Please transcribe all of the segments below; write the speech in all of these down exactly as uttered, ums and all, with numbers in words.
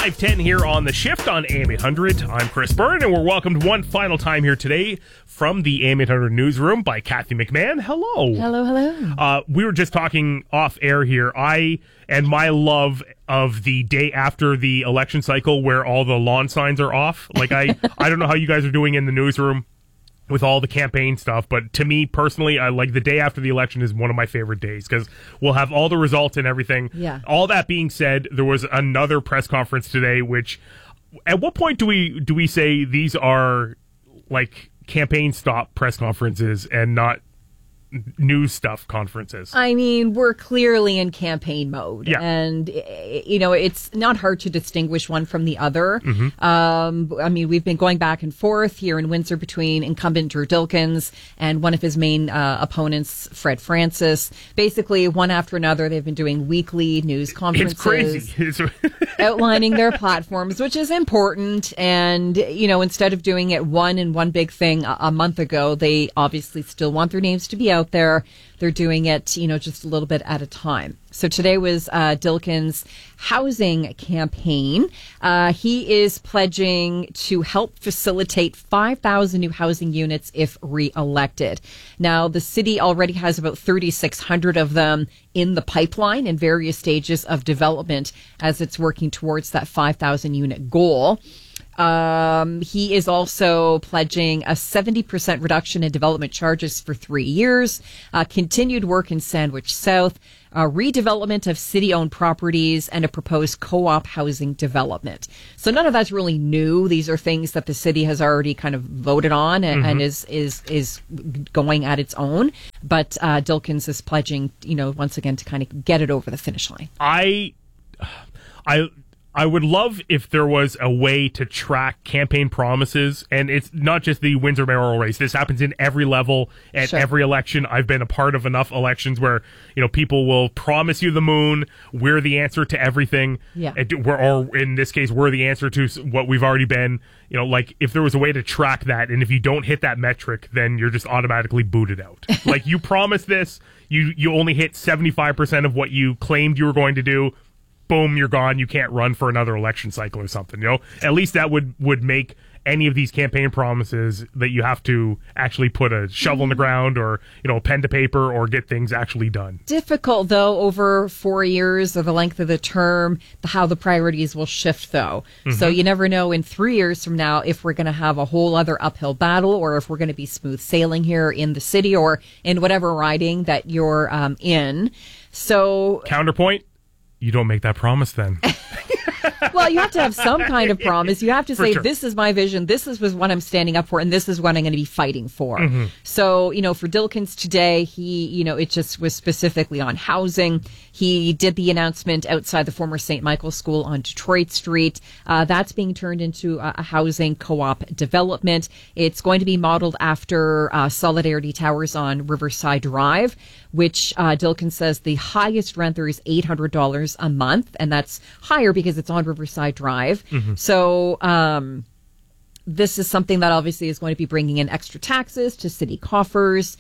five ten here on The Shift on A M eight hundred. I'm Chris Byrne, and we're welcomed one final time here today from the A M eight hundred newsroom by Kathy McMahon. Hello. Hello, hello. Uh, we were just talking off air here. I and my love of the day after the election cycle where all the lawn signs are off. Like, I, I don't know how you guys are doing in the newsroom with all the campaign stuff, but to me personally, I like the day after the election is one of my favorite days because we'll have all the results and everything. Yeah. All that being said, there was another press conference today, which at what point do we do we say these are like campaign stop press conferences and not news stuff conferences? I mean, we're clearly in campaign mode. Yeah. And, you know, it's not hard to distinguish one from the other. Mm-hmm. Um, I mean, we've been going back and forth here in Windsor between incumbent Drew Dilkens and one of his main uh, opponents, Fred Francis. Basically, one after another, they've been doing weekly news conferences. It's crazy. It's outlining their platforms, which is important. And, you know, instead of doing it one in one big thing a, a month ago, they obviously still want their names to be out there. They're doing it, you know, just a little bit at a time. So today was uh, Dilkens' housing campaign. Uh, he is pledging to help facilitate five thousand new housing units if re-elected. Now, the city already has about thirty-six hundred of them in the pipeline in various stages of development as it's working towards that five thousand unit goal. Um, he is also pledging a seventy percent reduction in development charges for three years, uh, continued work in Sandwich South, uh, redevelopment of city-owned properties, and a proposed co-op housing development. So none of that's really new. These are things that the city has already kind of voted on and, mm-hmm. and is, is, is going at its own. But, uh, Dilkens is pledging, you know, once again to kind of get it over the finish line. I, I, I would love if there was a way to track campaign promises, and it's not just the Windsor mayoral race. This happens in every level at Sure. every election. I've been a part of enough elections where, you know, people will promise you the moon. We're the answer to everything. Yeah. It, we're, or in this case, we're the answer to what we've already been. You know, like if there was a way to track that, and if you don't hit that metric, then you're just automatically booted out. Like you promised this, you you only hit seventy-five percent of what you claimed you were going to do. Boom, you're gone. You can't run for another election cycle or something. You know, at least that would, would make any of these campaign promises that you have to actually put a shovel in the ground or, you know, pen to paper or get things actually done. Difficult, though, over four years or the length of the term, how the priorities will shift, though. Mm-hmm. So you never know in three years from now if we're going to have a whole other uphill battle or if we're going to be smooth sailing here in the city or in whatever riding that you're um, in. So counterpoint. You don't make that promise then. Well, you have to have some kind of promise. You have to say, sure. This is my vision, this is what I'm standing up for, and this is what I'm going to be fighting for. Mm-hmm. So, you know, for Dilkens today, he, you know, it just was specifically on housing. He did the announcement outside the former Saint Michael's School on Detroit Street. Uh, that's being turned into a, a housing co-op development. It's going to be modeled after uh, Solidarity Towers on Riverside Drive, which uh, Dilkens says the highest rent there is eight hundred dollars a month, and that's higher because it's on Riverside Drive. Mm-hmm. So um, this is something that obviously is going to be bringing in extra taxes to city coffers.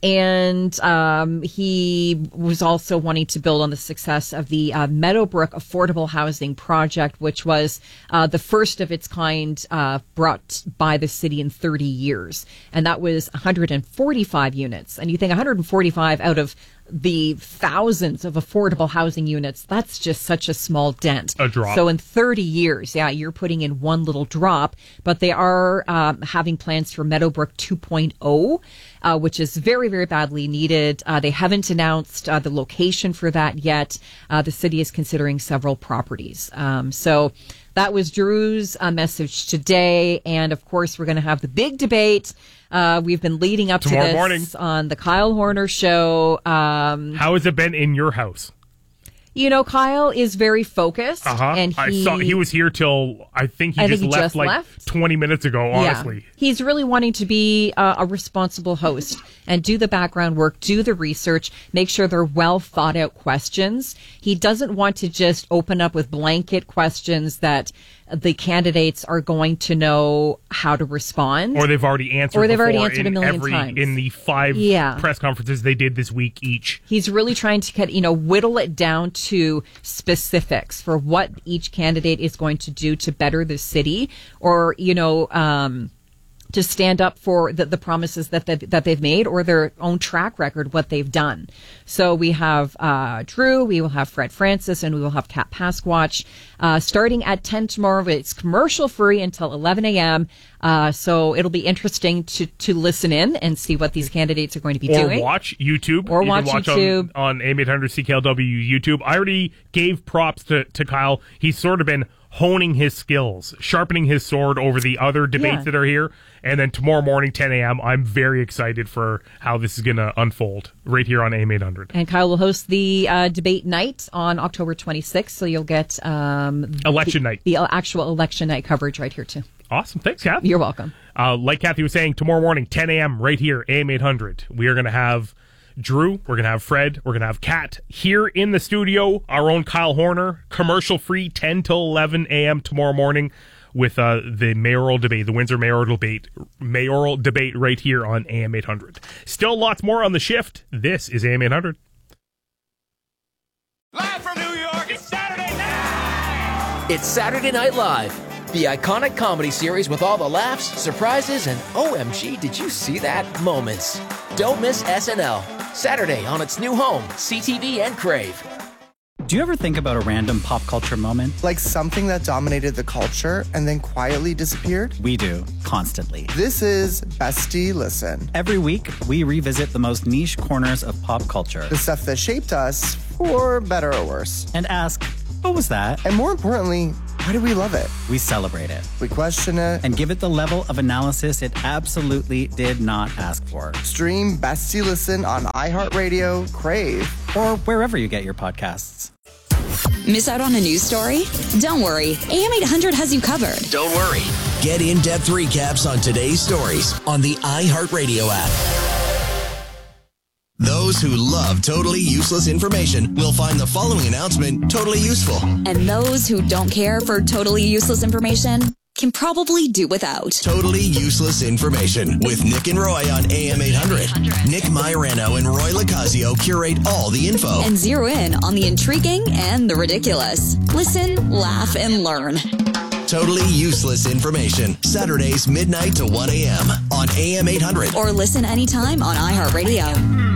And um, he was also wanting to build on the success of the uh, Meadowbrook Affordable Housing Project, which was uh, the first of its kind uh, brought by the city in thirty years. And that was one hundred forty-five units. And you think one hundred forty-five out of the thousands of affordable housing units, that's just such a small dent. A drop. So in thirty years, yeah, you're putting in one little drop. But they are um, having plans for Meadowbrook two point oh, uh, which is very, very badly needed. Uh, they haven't announced uh, the location for that yet. Uh, the city is considering several properties. Um, so that was Drew's uh, message today. And of course, we're going to have the big debate. Uh, we've been leading up Tomorrow to this morning. on the Kyle Horner show. Um, How has it been in your house? You know, Kyle is very focused. Uh-huh. And he, I saw he was here till I think he I just think he left just like left. twenty minutes ago, honestly. Yeah. He's really wanting to be uh, a responsible host and do the background work, do the research, make sure they're well thought out questions. He doesn't want to just open up with blanket questions that the candidates are going to know how to respond. Or they've already answered Or they've already before answered a in million every, times. in the five Yeah. press conferences they did this week each. He's really trying to, you know, whittle it down into specifics for what each candidate is going to do to better the city, or, you know, um, to stand up for the, the promises that they've, that they've made, or their own track record, what they've done. So we have uh, Drew, we will have Fred Francis, and we will have Kat Pasquatch uh, starting at ten tomorrow. It's commercial free until eleven a.m. Uh, so it'll be interesting to, to listen in and see what these candidates are going to be or doing. Or watch YouTube. Or you watch, can watch YouTube. On, on A M eight hundred C K L W YouTube. I already gave props to, to Kyle. He's sort of been honing his skills, sharpening his sword over the other debates Yeah. that are here. And then tomorrow morning, ten a.m., I'm very excited for how this is going to unfold right here on A M eight hundred. And Kyle will host the uh, debate night on October twenty-sixth, so you'll get um, Election the, night. the actual election night coverage right here, too. Awesome. Thanks, Kathy. You're welcome. Uh, like Kathy was saying, tomorrow morning, ten a.m., right here, A M eight hundred. We are going to have Drew, we're going to have Fred, we're going to have Kat here in the studio, our own Kyle Horner, commercial free, ten till eleven a.m. tomorrow morning with uh, the mayoral debate, the Windsor mayoral debate, mayoral debate right here on A M eight hundred. Still lots more on the shift. This is A M eight hundred. Live from New York, it's Saturday night! It's Saturday Night Live, the iconic comedy series with all the laughs, surprises, and O M G, did you see that moments. Don't miss S N L, Saturday on its new home, C T V and Crave. Do you ever think about a random pop culture moment? Like something that dominated the culture and then quietly disappeared? We do, constantly. This is Bestie Listen. Every week, we revisit the most niche corners of pop culture. The stuff that shaped us, for better or worse. And ask, what was that? And more importantly, why do we love it? We celebrate it. We question it. And give it the level of analysis it absolutely did not ask for. Stream Bestie Listen on iHeartRadio, Crave, or wherever you get your podcasts. Miss out on a news story? Don't worry. A M eight hundred has you covered. Don't worry. Get in-depth recaps on today's stories on the iHeartRadio app. Those who love totally useless information will find the following announcement totally useful. And those who don't care for totally useless information can probably do without. Totally useless information with Nick and Roy on A M eight hundred. Nick Mairano and Roy Lacazio curate all the info and zero in on the intriguing and the ridiculous. Listen, laugh, and learn. Totally useless information. Saturdays midnight to one a.m. on A M eight hundred. Or listen anytime on iHeartRadio.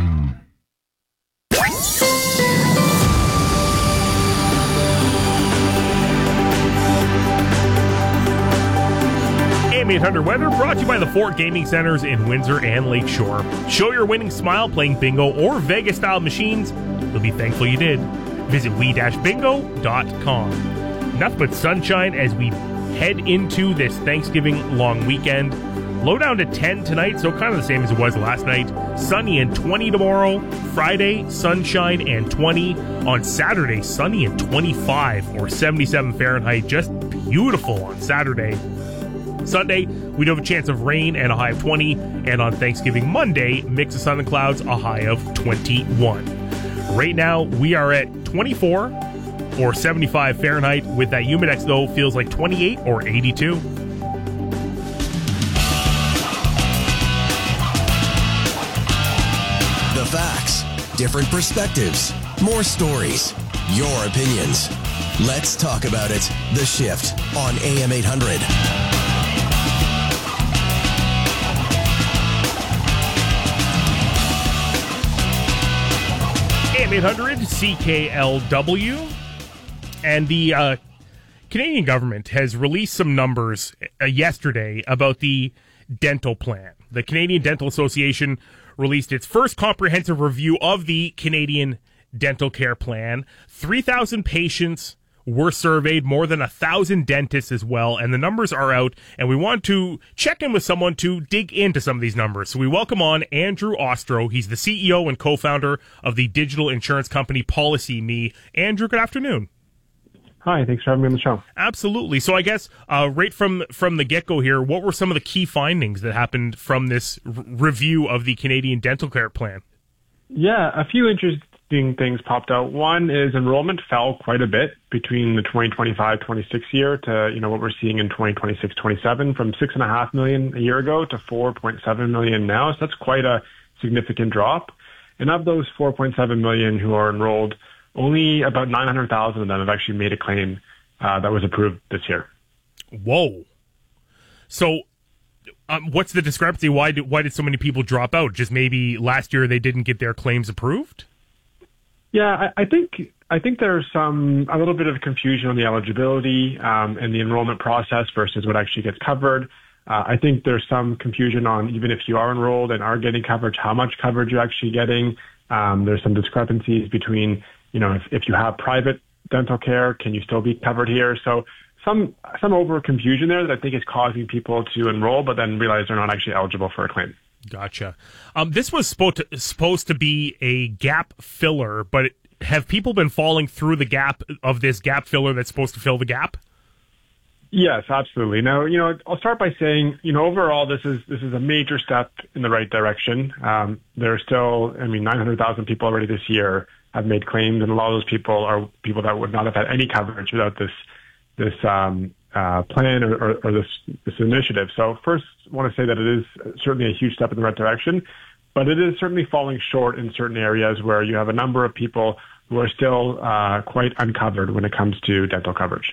A M eight hundred weather brought to you by the Fort Gaming Centers in Windsor and Lakeshore. Show your winning smile playing bingo or Vegas-style machines. You'll be thankful you did. Visit we dash bingo dot com. Nothing but sunshine as we head into this Thanksgiving long weekend. Low down to ten tonight, so kind of the same as it was last night. Sunny and twenty tomorrow. Friday, sunshine and twenty. On Saturday, sunny and twenty-five or seventy-seven Fahrenheit. Just beautiful on Saturday. Sunday, we do have a chance of rain and a high of twenty. And on Thanksgiving Monday, mix of sun and clouds, a high of twenty-one. Right now, we are at twenty-four or seventy-five Fahrenheit. With that humidex, though, feels like twenty-eight or eighty-two. The facts, different perspectives, more stories, your opinions. Let's talk about it. The Shift on A M eight hundred. A M eight hundred C K L W. And the uh, Canadian government has released some numbers uh, yesterday about the dental plan. The Canadian Dental Association released its first comprehensive review of the Canadian Dental Care Plan. three thousand patients were surveyed, more than one thousand dentists as well, and the numbers are out, and we want to check in with someone to dig into some of these numbers. So we welcome on Andrew Ostro. He's the C E O and co-founder of the digital insurance company Policy Me. Andrew, good afternoon. Hi, thanks for having me on the show. Absolutely. So I guess uh, right from, from the get-go here, what were some of the key findings that happened from this r- review of the Canadian Dental Care Plan? Yeah, a few interesting things popped out. One is enrollment fell quite a bit between the twenty twenty-five twenty-six year to, you know, what we're seeing in twenty twenty-six twenty-seven, from six point five million a year ago to four point seven million now. So that's quite a significant drop. And of those four point seven million who are enrolled, only about nine hundred thousand of them have actually made a claim uh, that was approved this year. Whoa. So um, what's the discrepancy? Why did, why did so many people drop out? Just maybe last year they didn't get their claims approved? Yeah, I, I think I think there's some a little bit of confusion on the eligibility um, and the enrollment process versus what actually gets covered. Uh, I think there's some confusion on even if you are enrolled and are getting coverage, how much coverage you're actually getting. Um, there's some discrepancies between, you know, if, if you have private dental care, can you still be covered here? So some some over confusion there that I think is causing people to enroll, but then realize they're not actually eligible for a claim. Gotcha. Um, this was supposed to, supposed to be a gap filler, but it, have people been falling through the gap of this gap filler that's supposed to fill the gap? Yes, absolutely. Now, you know, I'll start by saying, you know, overall, this is this is a major step in the right direction. Um, there are still, I mean, nine hundred thousand people already this year have made claims, and a lot of those people are people that would not have had any coverage without this this um, uh, plan or, or, or this this initiative. So first, I want to say that it is certainly a huge step in the right direction, but it is certainly falling short in certain areas where you have a number of people who are still uh, quite uncovered when it comes to dental coverage.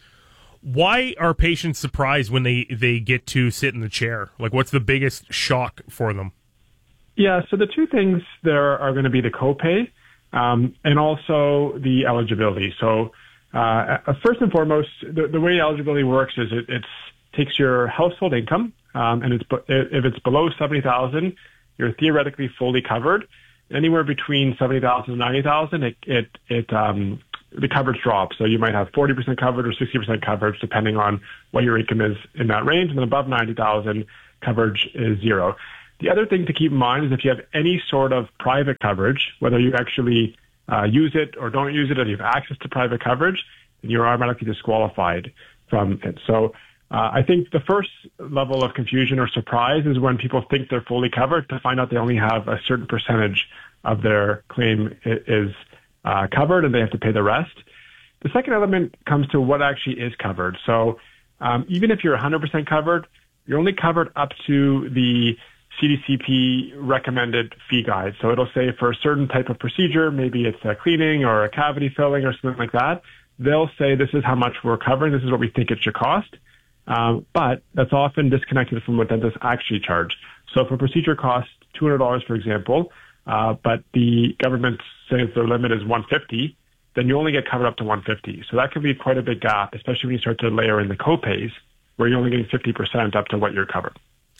Why are patients surprised when they, they get to sit in the chair? Like, what's the biggest shock for them? Yeah, so the two things there are going to be the copay um, and also the eligibility. So uh, first and foremost, the, the way eligibility works is it it's, takes your household income, um, and it's if it's below seventy thousand, you're theoretically fully covered. Anywhere between seventy thousand and ninety thousand, it it it um, the coverage drops. So you might have forty percent coverage or sixty percent coverage depending on what your income is in that range. And then above ninety thousand, coverage is zero. The other thing to keep in mind is if you have any sort of private coverage, whether you actually uh, use it or don't use it, or you have access to private coverage, then you're automatically disqualified from it. So uh, I think the first level of confusion or surprise is when people think they're fully covered to find out they only have a certain percentage of their claim is Uh, covered and they have to pay the rest. The second element comes to what actually is covered. So um, even if you're one hundred percent covered, you're only covered up to the C D C P recommended fee guide. So it'll say for a certain type of procedure, maybe it's a cleaning or a cavity filling or something like that, they'll say this is how much we're covering, this is what we think it should cost. Um, but that's often disconnected from what dentists actually charge. So if a procedure costs two hundred dollars, for example, Uh, but the government says their limit is one hundred fifty dollars, then you only get covered up to one hundred fifty dollars. So that can be quite a big gap, especially when you start to layer in the copays, where you're only getting fifty percent up to what you're covered.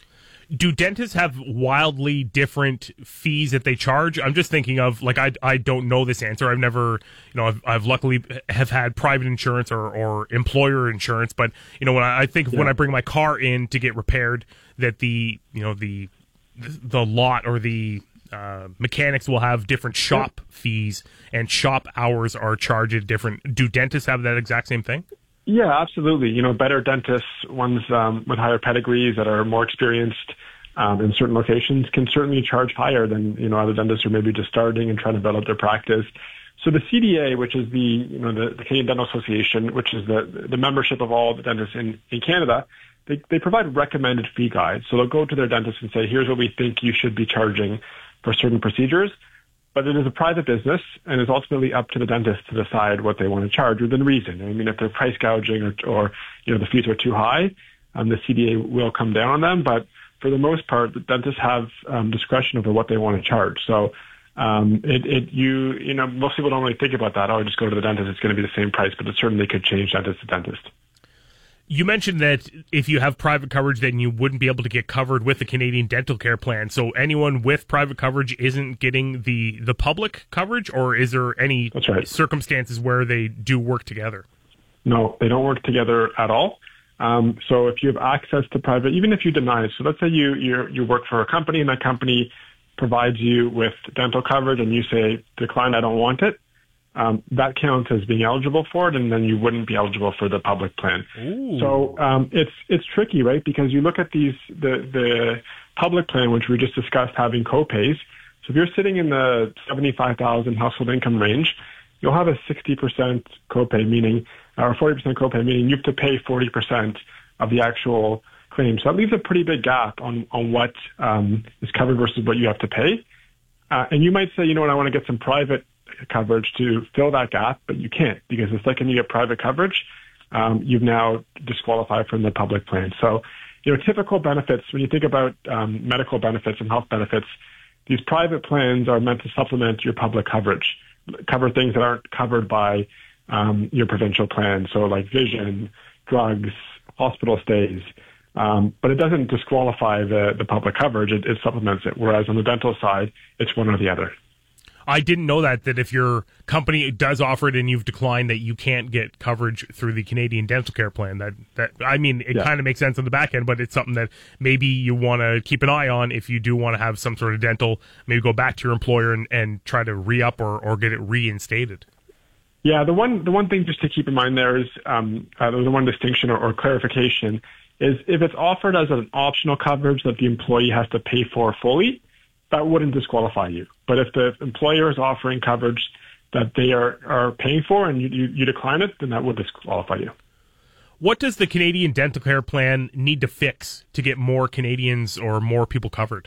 Do dentists have wildly different fees that they charge? I'm just thinking of, like, I I don't know this answer. I've never, you know, I've, I've luckily have had private insurance or, or employer insurance, but, you know, when I, I think of yeah. when I bring my car in to get repaired, that the, you know, the the lot or the Uh, mechanics will have different shop yep. fees, and shop hours are charged different. Do dentists have that exact same thing? Yeah, absolutely. You know, better dentists, ones um, with higher pedigrees that are more experienced um, in certain locations, can certainly charge higher than, you know, other dentists who are maybe just starting and trying to build up their practice. So the C D A, which is the, you know, the, the Canadian Dental Association, which is the the membership of all the dentists in, in Canada, they, they provide recommended fee guides. So they'll go to their dentist and say, here's what we think you should be charging for certain procedures, but it is a private business and it's ultimately up to the dentist to decide what they want to charge within reason. I mean, if they're price gouging or, or you know, the fees are too high, um, the C D A will come down on them. But for the most part, the dentists have um, discretion over what they want to charge. So um, it, it, you, you know, most people don't really think about that. Oh, just go to the dentist; it's going to be the same price, but it certainly could change dentist to dentist. You mentioned that if you have private coverage, then you wouldn't be able to get covered with the Canadian Dental Care Plan. So anyone with private coverage isn't getting the, the public coverage, or is there any That's right. circumstances where they do work together? No, they don't work together at all. Um, so if you have access to private, even if you deny it, so let's say you you you work for a company and that company provides you with dental coverage and you say, decline, I don't want it. Um, that counts as being eligible for it, and then you wouldn't be eligible for the public plan. Ooh. So um, it's it's tricky, right? Because you look at these the the public plan, which we just discussed, having copays. So if you're sitting in the seventy-five thousand household income range, you'll have a sixty percent copay, meaning or forty percent copay, meaning you have to pay forty percent of the actual claim. So that leaves a pretty big gap on on what um, is covered versus what you have to pay. Uh, and you might say, you know what, I want to get some private coverage to fill that gap, but you can't, because the second you get private coverage, um, you've now disqualified from the public plan. So, you know, typical benefits, when you think about um, medical benefits and health benefits, these private plans are meant to supplement your public coverage, cover things that aren't covered by um, your provincial plan. So like vision, drugs, hospital stays. Um, but it doesn't disqualify the, the public coverage. It, it supplements it. Whereas on the dental side, it's one or the other. I didn't know that, that if your company does offer it and you've declined, that you can't get coverage through the Canadian Dental Care Plan. That, that I mean, it yeah. kind of makes sense on the back end, but it's something that maybe you want to keep an eye on if you do want to have some sort of dental, maybe go back to your employer and, and try to re-up or, or get it reinstated. Yeah, the one the one thing just to keep in mind there is um, uh, the one distinction or, or clarification is if it's offered as an optional coverage that the employee has to pay for fully, that wouldn't disqualify you. But if the employer is offering coverage that they are, are paying for and you, you, you decline it, then that would disqualify you. What does the Canadian Dental Care Plan need to fix to get more Canadians or more people covered?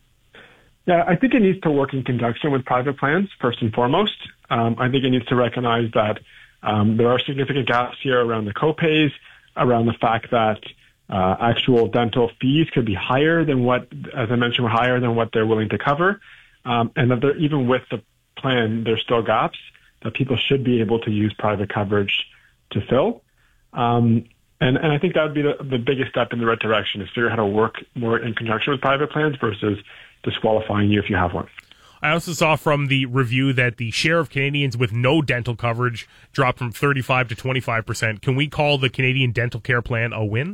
Yeah, I think it needs to work in conjunction with private plans, first and foremost. Um, I think it needs to recognize that um, there are significant gaps here around the copays, around the fact that Uh, actual dental fees could be higher than what, as I mentioned, were higher than what they're willing to cover. Um, and that they're, even with the plan, there's still gaps that people should be able to use private coverage to fill. Um, and, and I think that would be the, the biggest step in the right direction, is figure out how to work more in conjunction with private plans versus disqualifying you if you have one. I also saw from the review that the share of Canadians with no dental coverage dropped from thirty-five to twenty-five percent. Can we call the Canadian Dental Care Plan a win?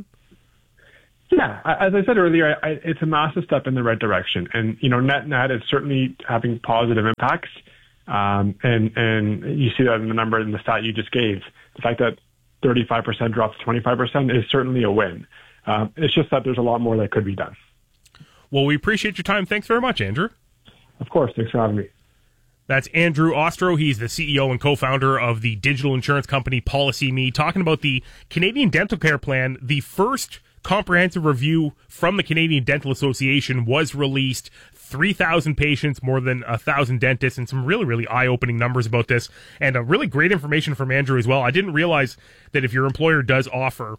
Yeah, as I said earlier, I, it's a massive step in the right direction, and you know, net net, it's certainly having positive impacts, um, and and you see that in the number in the stat you just gave. The fact that thirty-five percent drops to twenty-five percent is certainly a win. Um, it's just that there's a lot more that could be done. Well, we appreciate your time. Thanks very much, Andrew. Of course, thanks for having me. That's Andrew Ostro. He's the C E O and co-founder of the digital insurance company PolicyMe, talking about the Canadian Dental Care Plan, the first comprehensive review from the Canadian Dental Association was released. three thousand patients, more than one thousand dentists, and some really, really eye-opening numbers about this. And a really great information from Andrew as well. I didn't realize that if your employer does offer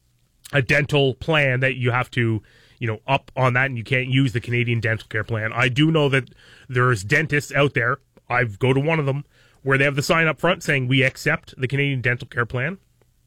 a dental plan that you have to, you know, up on that and you can't use the Canadian Dental Care Plan. I do know that there's dentists out there, I go to one of them, where they have the sign up front saying we accept the Canadian Dental Care Plan.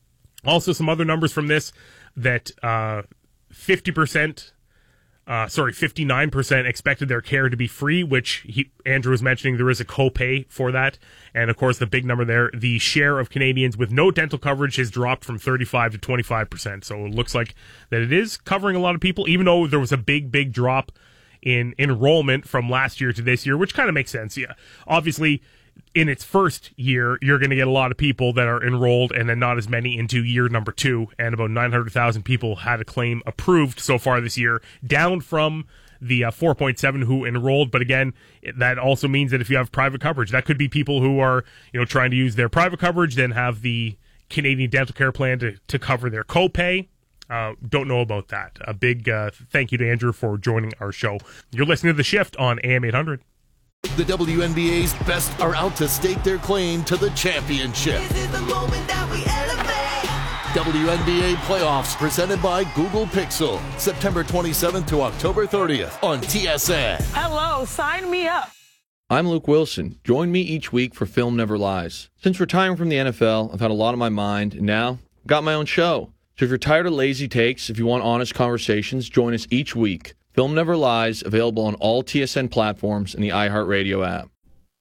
Also, some other numbers from this, that uh, fifty percent, uh, sorry, fifty-nine percent expected their care to be free, which he, Andrew was mentioning there is a copay for that. And of course, the big number there, the share of Canadians with no dental coverage has dropped from thirty-five to twenty-five percent. So it looks like that it is covering a lot of people, even though there was a big, big drop in enrollment from last year to this year, which kind of makes sense. Yeah, obviously, in its first year, you're going to get a lot of people that are enrolled and then not as many into year number two. And about nine hundred thousand people had a claim approved so far this year, down from the uh, four point seven who enrolled. But again, that also means that if you have private coverage, that could be people who are, you know, trying to use their private coverage, then have the Canadian Dental Care Plan to, to cover their copay. Uh, don't know about that. A big uh, thank you to Andrew for joining our show. You're listening to The Shift on A M eight hundred. The W N B A's best are out to stake their claim to the championship. This is the moment that we elevate. W N B A playoffs presented by Google Pixel. September twenty-seventh to October thirtieth on T S N. Hello, sign me up. I'm Luke Wilson. Join me each week for Film Never Lies. Since retiring from the N F L, I've had a lot on my mind, and now I've got my own show. So if you're tired of lazy takes, if you want honest conversations, join us each week. Film Never Lies, available on all T S N platforms and the iHeartRadio app.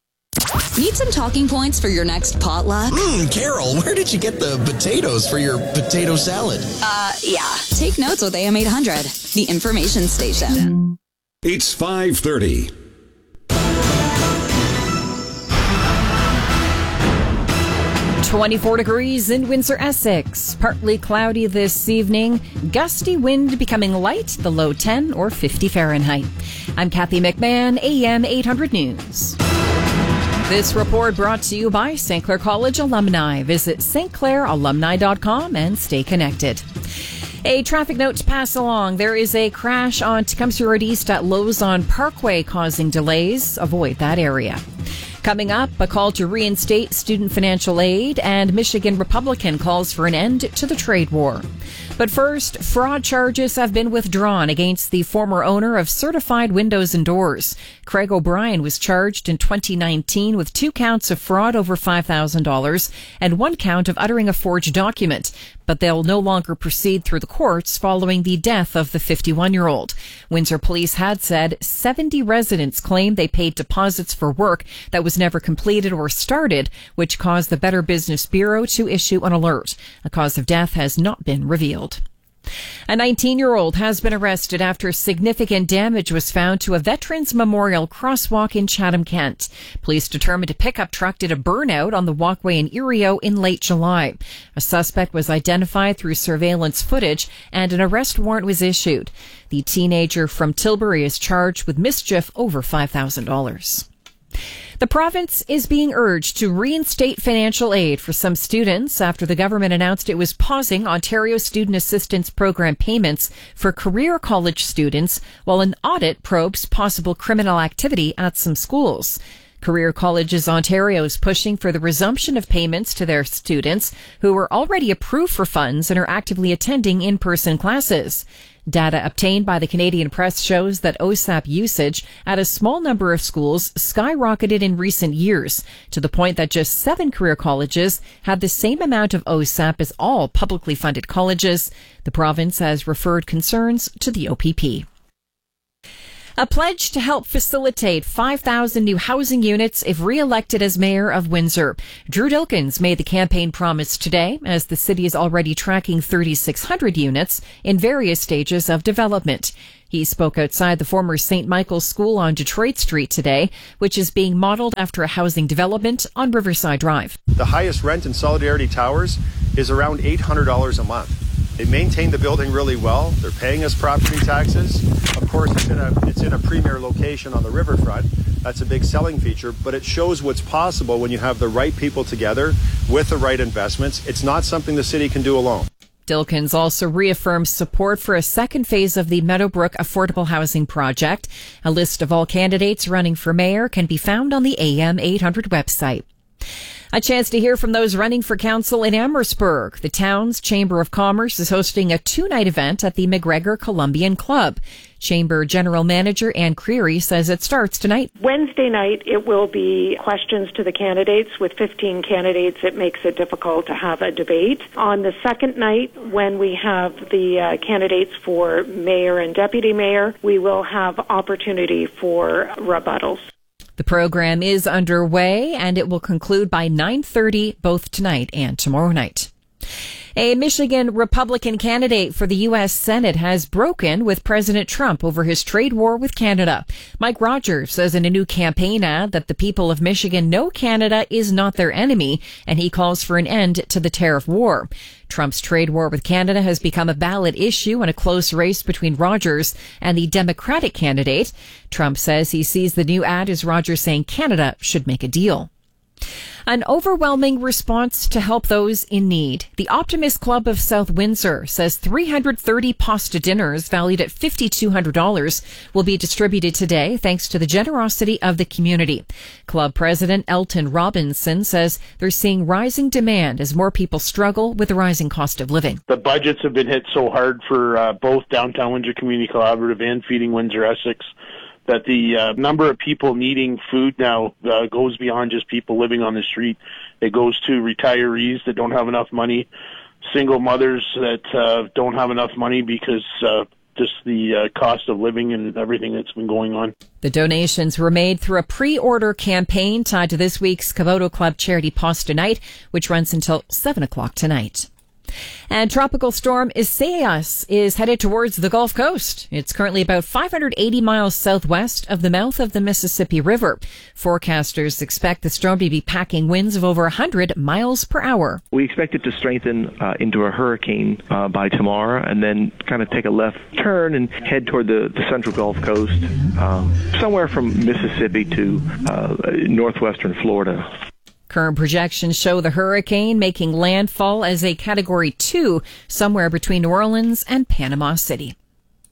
Need some talking points for your next potluck? Mmm, Carol, where did you get the potatoes for your potato salad? Uh, yeah. Take notes with A M eight hundred, the information station. It's five thirty. twenty-four degrees in Windsor, Essex. Partly cloudy this evening. Gusty wind becoming light, the low ten or fifty Fahrenheit. I'm Kathy McMahon, A M eight hundred News. This report brought to you by Saint Clair College alumni. Visit s t clair alumni dot com and stay connected. A traffic note to pass along. There is a crash on Tecumseh Road East at Lozon Parkway causing delays. Avoid that area. Coming up, a call to reinstate student financial aid, and Michigan Republican calls for an end to the trade war. But first, fraud charges have been withdrawn against the former owner of Certified Windows and Doors. Craig O'Brien was charged in twenty nineteen with two counts of fraud over five thousand dollars and one count of uttering a forged document. But they'll no longer proceed through the courts following the death of the fifty-one-year-old. Windsor police had said seventy residents claimed they paid deposits for work that was never completed or started, which caused the Better Business Bureau to issue an alert. A cause of death has not been revealed. A nineteen-year-old has been arrested after significant damage was found to a Veterans Memorial crosswalk in Chatham-Kent. Police determined a pickup truck did a burnout on the walkway in Erio in late July. A suspect was identified through surveillance footage and an arrest warrant was issued. The teenager from Tilbury is charged with mischief over five thousand dollars. The province is being urged to reinstate financial aid for some students after the government announced it was pausing Ontario Student Assistance Program payments for career college students while an audit probes possible criminal activity at some schools. Career Colleges Ontario is pushing for the resumption of payments to their students who were already approved for funds and are actively attending in-person classes. Data obtained by the Canadian Press shows that O S A P usage at a small number of schools skyrocketed in recent years, to the point that just seven career colleges had the same amount of O S A P as all publicly funded colleges. The province has referred concerns to the O P P. A pledge to help facilitate five thousand new housing units if re-elected as mayor of Windsor. Drew Dilkens made the campaign promise today, as the city is already tracking three thousand six hundred units in various stages of development. He spoke outside the former Saint Michael's School on Detroit Street today, which is being modeled after a housing development on Riverside Drive. The highest rent in Solidarity Towers is around eight hundred dollars a month. They maintain the building really well. They're paying us property taxes. Of course, it's in a it's in a premier location on the riverfront. That's a big selling feature, but it shows what's possible when you have the right people together with the right investments. It's not something the city can do alone. Dilkens also reaffirmed support for a second phase of the Meadowbrook Affordable Housing Project. A list of all candidates running for mayor can be found on the A M eight hundred website. A chance to hear from those running for council in Amherstburg. The town's Chamber of Commerce is hosting a two-night event at the McGregor Columbian Club. Chamber General Manager Ann Creary says it starts tonight. Wednesday night, it will be questions to the candidates. With fifteen candidates, it makes it difficult to have a debate. On the second night, when we have the uh, candidates for mayor and deputy mayor, we will have opportunity for rebuttals. The program is underway and it will conclude by nine thirty both tonight and tomorrow night. A Michigan Republican candidate for the U S Senate has broken with President Trump over his trade war with Canada. Mike Rogers says in a new campaign ad that the people of Michigan know Canada is not their enemy, and he calls for an end to the tariff war. Trump's trade war with Canada has become a ballot issue in a close race between Rogers and the Democratic candidate. Trump says he sees the new ad as Rogers saying Canada should make a deal. An overwhelming response to help those in need. The Optimist Club of South Windsor says three hundred thirty pasta dinners valued at five thousand two hundred dollars will be distributed today thanks to the generosity of the community. Club President Elton Robinson says they're seeing rising demand as more people struggle with the rising cost of living. The budgets have been hit so hard for uh, both Downtown Windsor Community Collaborative and Feeding Windsor Essex that the uh, number of people needing food now uh, goes beyond just people living on the street. It goes to retirees that don't have enough money, single mothers that uh, don't have enough money because uh, just the uh, cost of living and everything that's been going on. The donations were made through a pre-order campaign tied to this week's Caboto Club Charity Pasta Night, which runs until seven o'clock tonight. And tropical storm Isaias is headed towards the Gulf Coast. It's currently about five hundred eighty miles southwest of the mouth of the Mississippi River. Forecasters expect the storm to be packing winds of over one hundred miles per hour. We expect it to strengthen uh, into a hurricane uh, by tomorrow and then kind of take a left turn and head toward the, the central Gulf Coast, um, somewhere from Mississippi to uh, northwestern Florida. Current projections show the hurricane making landfall as a Category two somewhere between New Orleans and Panama City.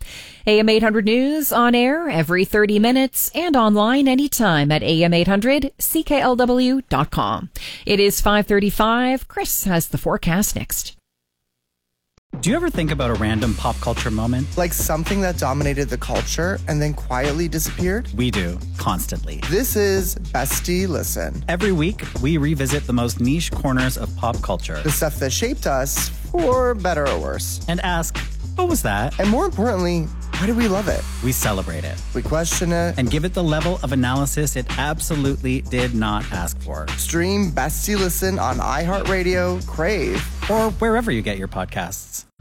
A M eight hundred News on air every thirty minutes and online anytime at A M eight hundred C K L W dot com. It is five thirty-five. Chris has the forecast next. Do you ever think about a random pop culture moment? Like something that dominated the culture and then quietly disappeared? We do, constantly. This is Bestie Listen. Every week, we revisit the most niche corners of pop culture. The stuff that shaped us, for better or worse. And ask, what was that? And more importantly, why do we love it? We celebrate it. We question it. And give it the level of analysis it absolutely did not ask for. Stream Bestie Listen on iHeartRadio, Crave, or wherever you get your podcasts.